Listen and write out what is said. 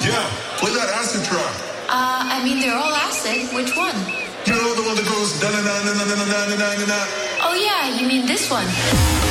Yeah, play that acid track. I mean, they're all acid. Which one? You know, the one that goes da na na na na na na na na na. Oh, yeah, you mean this one.